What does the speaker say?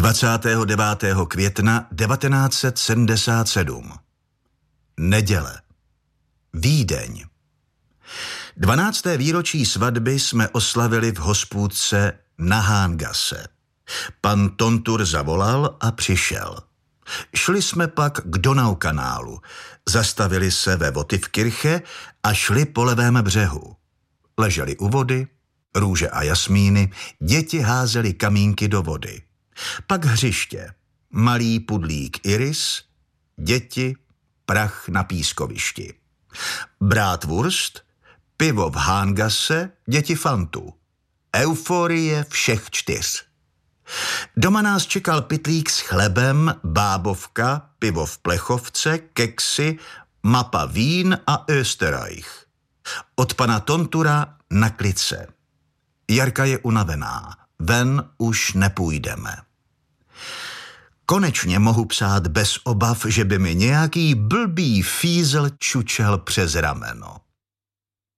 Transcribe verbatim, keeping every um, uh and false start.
dvacátého devátého května devatenáct set sedmdesát sedm. Neděle. Vídeň. Dvanácté výročí svatby jsme oslavili v hospůdce na Hángase. Pan Tontur zavolal a přišel. Šli jsme pak k Donaukanálu, zastavili se ve Votivkirche a šli po levém břehu. Leželi u vody, růže a jasmíny, děti házely kamínky do vody. Pak hřiště, malý pudlík iris, děti, prach na pískovišti. Bratwurst, pivo v Hángase, děti fantu. Euforie všech čtyř. Doma nás čekal pytlík s chlebem, bábovka, pivo v plechovce, keksy, mapa vín a Österreich. Od pana Tontura na klice. Jarka je unavená, ven už nepůjdeme. Konečně mohu psát bez obav, že by mi nějaký blbý fízel čučel přes rameno.